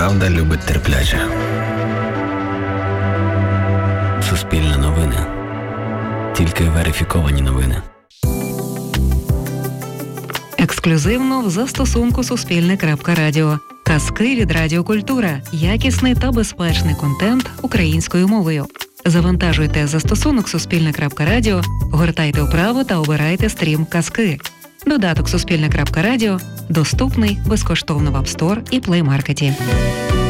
правда любить терпляче. Суспільне новини. Тільки верифіковані новини. Ексклюзивно в застосунку Суспільне.Радіо. Казки від Радіо Культура. Якісний та безпечний контент українською мовою. Завантажуйте застосунок Суспільне.Радіо, гортайте вправо та обирайте стрім «Казки». Додаток Суспільне.Радіо доступний безкоштовно в App Store і Play Market.